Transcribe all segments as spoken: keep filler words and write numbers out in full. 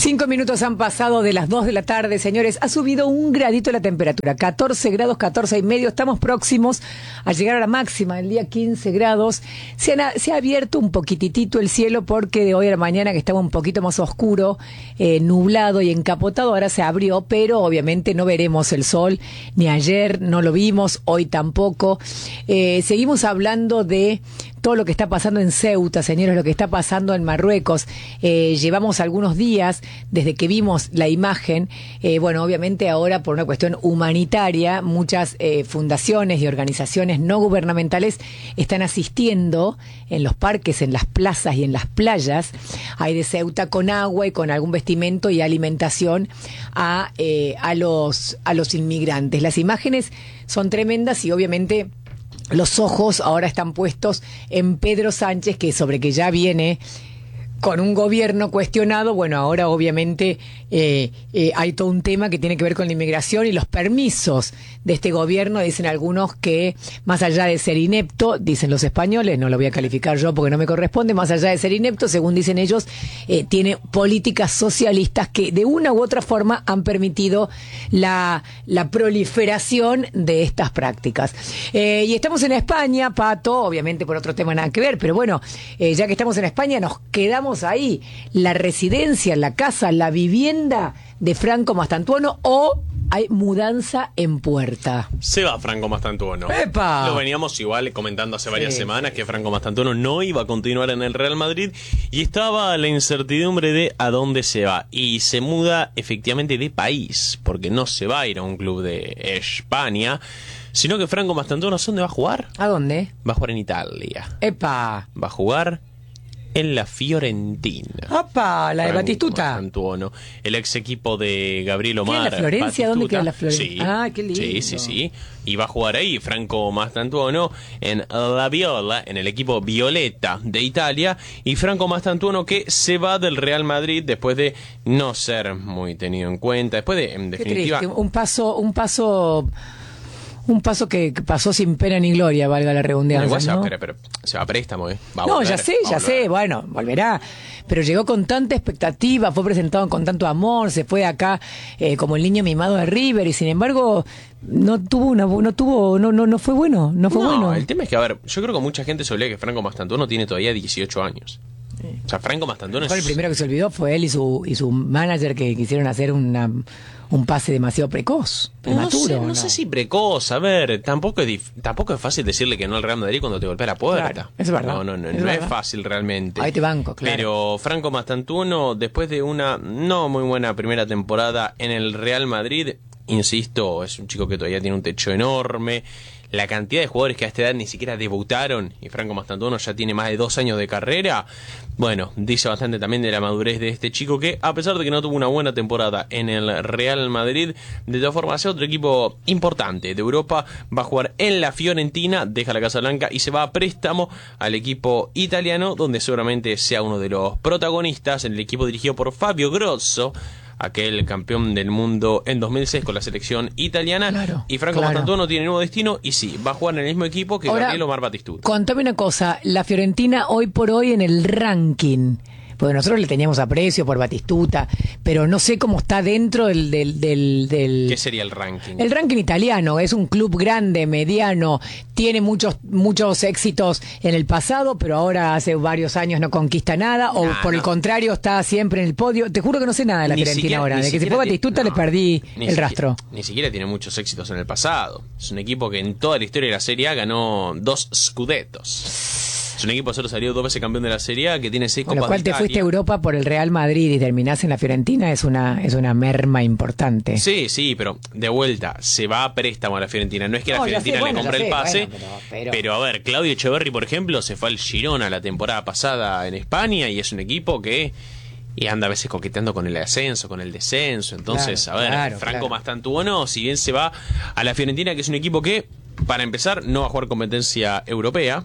Cinco minutos han pasado de las dos de la tarde, señores. Ha subido un gradito la temperatura, catorce grados, catorce y medio. Estamos próximos a llegar a la máxima, el día quince grados. Se, han, se ha abierto un poquitito el cielo porque de hoy a la mañana, que estaba un poquito más oscuro, eh, nublado y encapotado, ahora se abrió, pero obviamente no veremos el sol. Ni ayer no lo vimos, hoy tampoco. Eh, seguimos hablando de todo lo que está pasando en Ceuta, señores, lo que está pasando en Marruecos. Eh, llevamos algunos días desde que vimos la imagen. Eh, bueno, obviamente ahora por una cuestión humanitaria, muchas eh, fundaciones y organizaciones no gubernamentales están asistiendo en los parques, en las plazas y en las playas, hay de Ceuta, con agua y con algún vestimento y alimentación a, eh, a, los, a los inmigrantes. Las imágenes son tremendas y obviamente los ojos ahora están puestos en Pedro Sánchez, que sobre que ya viene con un gobierno cuestionado. Bueno, ahora obviamente eh, eh, hay todo un tema que tiene que ver con la inmigración y los permisos de este gobierno. Dicen algunos que más allá de ser inepto, dicen los españoles, no lo voy a calificar yo porque no me corresponde, más allá de ser inepto, según dicen ellos, eh, tiene políticas socialistas que de una u otra forma han permitido la, la proliferación de estas prácticas. Eh, y estamos en España, Pato, obviamente por otro tema nada que ver, pero bueno, eh, ya que estamos en España nos quedamos ahí, la residencia, la casa, la vivienda de Franco Mastantuono, o hay mudanza en puerta. Se va Franco Mastantuono. ¡Epa! Lo veníamos igual comentando hace varias sí, semanas que Franco Mastantuono no iba a continuar en el Real Madrid y estaba la incertidumbre de a dónde se va. Y se muda efectivamente de país, porque no se va a ir a un club de España, sino que Franco Mastantuono, ¿dónde va a jugar? ¿A dónde? Va a jugar en Italia. ¡Epa! Va a jugar en la Fiorentina. ¡Opa! La de Franco Batistuta. Mastantuono, el ex equipo de Gabriel Omar. ¿Qué es la Florencia? Batistuta. ¿Dónde queda la Florencia? Sí, Ah, qué lindo. Sí, sí, sí. Y va a jugar ahí Franco Mastantuono en la Viola, en el equipo Violeta de Italia. Y Franco Mastantuono que se va del Real Madrid después de no ser muy tenido en cuenta. Después de, en definitiva... Qué triste. Un paso... Un paso... Un paso que pasó sin pena ni gloria, valga la redundancia, Igual se va, ¿no? pero, pero se va a préstamo, ¿eh? Va a No, volver, ya sé, va a ya volver. sé, bueno, volverá. Pero llegó con tanta expectativa, fue presentado con tanto amor, se fue acá eh, como el niño mimado de River y sin embargo no tuvo una, no tuvo, no, no, no fue bueno, no fue No, bueno. el tema es que, a ver, yo creo que mucha gente se olvida que Franco Mastantuono tiene todavía dieciocho años. O sea, Franco Mastantuono es... El primero que se olvidó fue él y su y su manager que quisieron hacer una, un pase demasiado precoz, prematuro. No sé, no, ¿no? sé si precoz, a ver, tampoco es dif- tampoco es fácil decirle que no al Real Madrid cuando te golpea la puerta. Claro, es verdad. No, no, no, es, no verdad. es fácil realmente. Ahí te banco, claro. Pero Franco Mastantuono, después de una no muy buena primera temporada en el Real Madrid, insisto, es un chico que todavía tiene un techo enorme. La cantidad de jugadores que a esta edad ni siquiera debutaron, y Franco Mastantuono ya tiene más de dos años de carrera, bueno, dice bastante también de la madurez de este chico que, a pesar de que no tuvo una buena temporada en el Real Madrid, de todas formas es otro equipo importante de Europa, va a jugar en la Fiorentina, deja la Casa Blanca y se va a préstamo al equipo italiano, donde seguramente sea uno de los protagonistas, en el equipo dirigido por Fabio Grosso, aquel campeón del mundo en dos mil seis con la selección italiana. Claro, y Franco claro. Mastantuono tiene nuevo destino y sí, va a jugar en el mismo equipo que Ahora, Gabriel Omar Batistuta. Contame una cosa, la Fiorentina hoy por hoy en el ranking, porque nosotros le teníamos aprecio por Batistuta, pero no sé cómo está dentro del... del, del, del ¿Qué sería el ranking? El ranking italiano. Es un club grande, mediano, tiene muchos muchos éxitos en el pasado, pero ahora hace varios años no conquista nada, o Nah, por el no. contrario está siempre en el podio. Te juro que no sé nada de la Ni Fiorentina siquiera- ahora, ni de que se siquiera fue ti- Batistuta no, le perdí ni el siquiera- rastro. Ni siquiera tiene muchos éxitos en el pasado. Es un equipo que en toda la historia de la Serie A ganó dos Scudettos. Es un equipo que solo salió dos veces campeón de la Serie A, que tiene seis Con lo Copas cual de te fuiste a Italia. Europa por el Real Madrid y terminás en la Fiorentina, es una es una merma importante. Sí, sí, pero de vuelta, se va a préstamo a la Fiorentina. No es que la No, ya Fiorentina sé, bueno, le compre ya el sé, pase, bueno, pero- pero- pero a ver, Claudio Echeverri, por ejemplo, se fue al Girona la temporada pasada en España y es un equipo que y anda a veces coqueteando con el ascenso, con el descenso. Entonces, Claro, a ver, claro, Franco claro. Mastantuono, si bien se va a la Fiorentina, que es un equipo que, para empezar, no va a jugar competencia europea,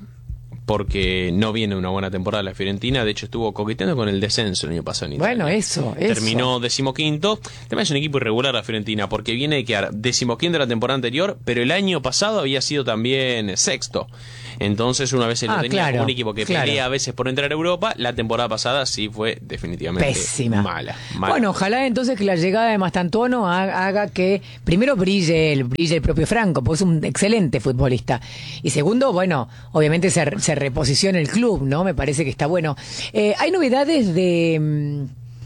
porque no viene una buena temporada la Fiorentina. De hecho, estuvo coqueteando con el descenso el año pasado en Italia. Bueno, eso, eso. Terminó decimoquinto. También es un equipo irregular la Fiorentina, porque viene de quedar decimoquinto la temporada anterior, pero el año pasado había sido también sexto. Entonces una vez se lo Ah, tenía claro, como un equipo que claro. pelea a veces por entrar a Europa. La temporada pasada sí fue definitivamente Pésima. mala, mala. Bueno, ojalá entonces que la llegada de Mastantuono haga, haga que primero brille el, brille el propio Franco, porque es un excelente futbolista. Y segundo, bueno, obviamente se, se reposiciona el club, ¿no? Me parece que está bueno. Eh, ¿Hay novedades de mm,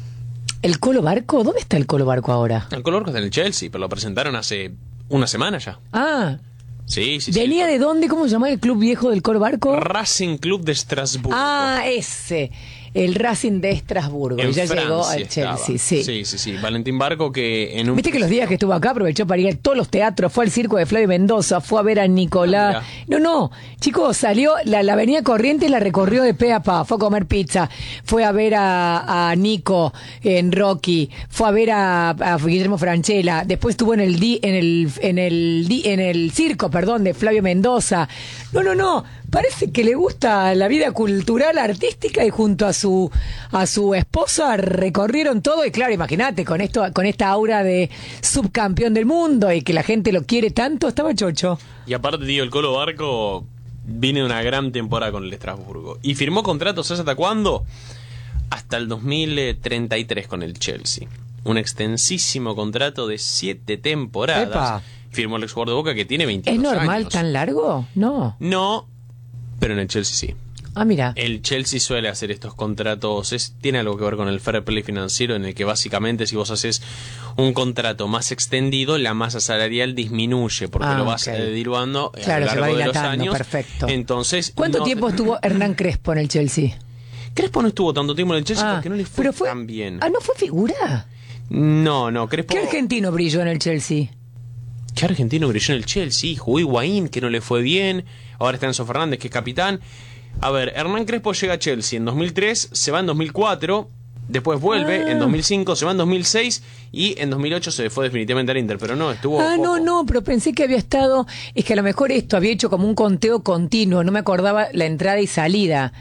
el Colo Barco? ¿Dónde está el Colo Barco ahora? El color está en el Chelsea, pero lo presentaron hace una semana ya. Ah, Sí, sí, ¿venía sí. de dónde? ¿Cómo se llama el club viejo del Colo Barco? Racing Club de Estrasburgo. Ah, ese. El Racing de Estrasburgo. En Y ya Francia llegó al estaba. Chelsea, sí. Sí, sí, sí. Valentín Barco que en un... Viste que los días que estuvo acá aprovechó para ir a todos los teatros, fue al circo de Flavio Mendoza, fue a ver a Nicolás. Ah, no, no, chicos, salió, la, la avenida Corrientes la recorrió de pe a pa, fue a comer pizza, fue a ver a, a Nico en Rocky, fue a ver a, a Guillermo Francella, después estuvo en el di, en el, en el di, en el circo, perdón, de Flavio Mendoza. No, no, no, parece que le gusta la vida cultural, artística, y junto a su a su esposa recorrieron todo. Y claro, imagínate, con esto, con esta aura de subcampeón del mundo y que la gente lo quiere tanto, estaba chocho. Y aparte, tío, el Colo Barco viene de una gran temporada con el Estrasburgo. Y firmó contratos, ¿sabes hasta cuándo? Hasta el dos mil treinta y tres con el Chelsea. Un extensísimo contrato de siete temporadas. Epa. Firmó el exjugador de Boca que tiene veintidós ¿Es normal años. tan largo? No. No, pero en el Chelsea sí. Ah, mira. El Chelsea suele hacer estos contratos, es, tiene algo que ver con el fair play financiero, en el que básicamente si vos haces un contrato más extendido, la masa salarial disminuye, porque Ah, lo vas ok. eh, diluando eh, Claro, a se lo va largo de los dilatando, años. perfecto. Entonces, ¿Cuánto no- tiempo estuvo Hernán Crespo en el Chelsea? Crespo no estuvo tanto tiempo en el Chelsea Ah, porque no le fue, pero fue tan bien. Ah, ¿no fue figura? No, no, Crespo... ¿Qué argentino brilló en el Chelsea? ¿Qué argentino brilló en el Chelsea? Jugó Higuaín, que no le fue bien. Ahora está Enzo Fernández, que es capitán. A ver, Hernán Crespo llega a Chelsea en dos mil tres, se va en dos mil cuatro, después vuelve Ah. en dos mil cinco, se va en dos mil seis y en dos mil ocho se fue definitivamente al Inter, pero no, estuvo Ah, poco. no, no, pero pensé que había estado... Es que a lo mejor esto había hecho como un conteo continuo, no me acordaba la entrada y salida.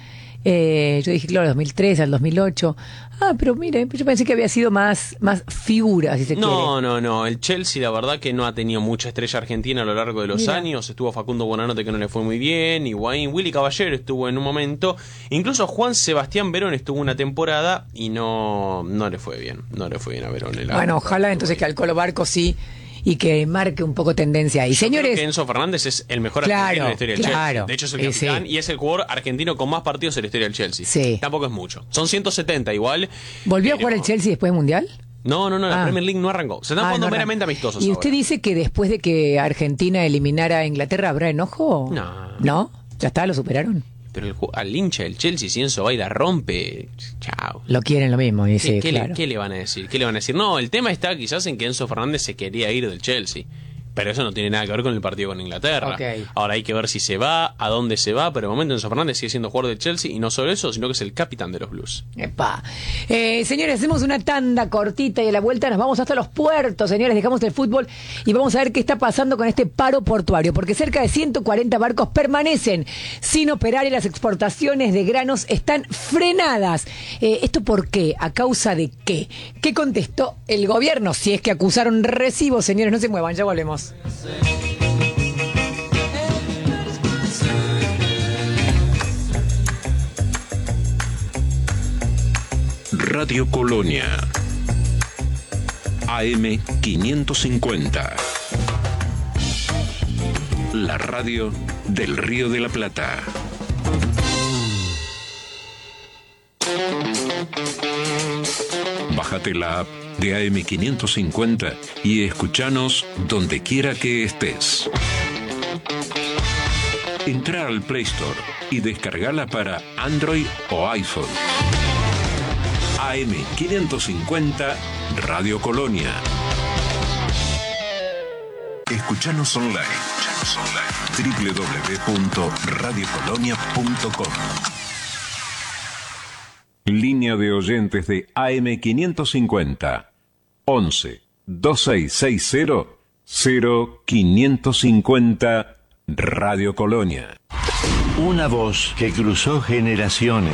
Eh, yo dije, claro, dos mil tres al dos mil ocho. Ah, pero mire, yo pensé que había sido más, más figura, si se No, quiere. no, no. El Chelsea, la verdad que no ha tenido mucha estrella argentina a lo largo de los Mira. años. Estuvo Facundo Buonanotte, que no le fue muy bien. Higuaín, Willy Caballero estuvo en un momento. Incluso Juan Sebastián Verón estuvo una temporada y no, no le fue bien. No le fue bien a Verón. el Bueno, año. ojalá entonces que al Colo Barco sí, y que marque un poco tendencia ahí. Yo creo Señores, que Enzo Fernández es el mejor Claro, argentino de la historia del claro. Chelsea. De hecho, es el Y capitán sí. y es el jugador argentino con más partidos en la historia del Chelsea. Sí. Tampoco es mucho. Son ciento setenta igual. ¿volvió a pero- jugar el Chelsea después del Mundial? No, no, no. La Ah. Premier League no arrancó. Se están Ah, jugando no, meramente no. amistosos ¿Y usted ahora. dice que después de que Argentina eliminara a Inglaterra habrá enojo? No. ¿No? ¿Ya está? ¿Lo superaron? Pero el, ju- al hincha del Chelsea, si Enzo Baida rompe, chao. Lo quieren lo mismo, y ¿Qué, sí, qué claro. le, qué le van a decir? ¿Qué le van a decir? No, el tema está quizás en que Enzo Fernández se quería ir del Chelsea. Pero eso no tiene nada que ver con el partido con Inglaterra. Ok. Ahora hay que ver si se va, a dónde se va. Pero de momento Enzo Fernández sigue siendo jugador del Chelsea. Y no solo eso, sino que es el capitán de los Blues. Epa. Eh, señores, hacemos una tanda cortita y a la vuelta nos vamos hasta los puertos, señores, dejamos el fútbol y vamos a ver qué está pasando con este paro portuario, porque cerca de ciento cuarenta barcos permanecen sin operar y las exportaciones de granos están frenadas. Eh, ¿Esto por qué? ¿A causa de qué? ¿Qué contestó el gobierno? Si es que acusaron recibos, señores, no se muevan, ya volvemos. Radio Colonia A M quinientos cincuenta, la radio del Río de la Plata. Bájate la app de A M quinientos cincuenta y escuchanos donde quiera que estés. Entra al Play Store y descargala para Android o iPhone. A M quinientos cincuenta Radio Colonia. Escuchanos online. doble u doble u doble u punto radio colonia punto com. Línea de oyentes de A M quinientos cincuenta. once, veintiséis sesenta, cero quinientos cincuenta Radio Colonia. Una voz que cruzó generaciones.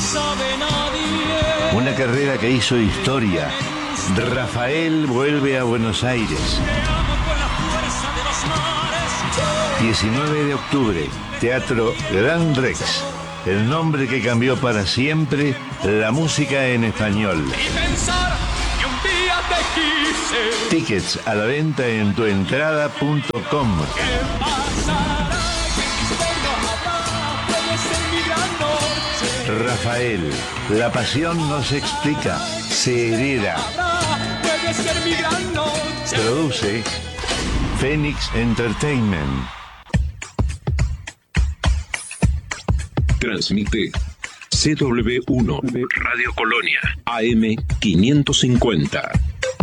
Una carrera que hizo historia. Rafael vuelve a Buenos Aires. diecinueve de octubre, Teatro Gran Rex, el nombre que cambió para siempre la música en español. Y pensar que un día te quise. Tickets a la venta en tuentrada punto com. ¿Qué pasará? ¿Qué historia habrá? Puede ser mi gran noche. Rafael, la pasión no se explica, se hereda. Habrá, puede ser mi gran noche. Produce Phoenix Entertainment. Transmite C W uno Radio Colonia A M quinientos cincuenta.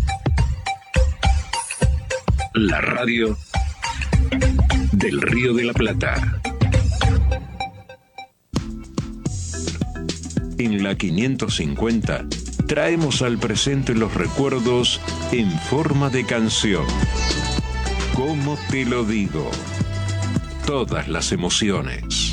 La radio del Río de la Plata. En la quinientos cincuenta traemos al presente los recuerdos en forma de canción. ¿Cómo te lo digo? Todas las emociones.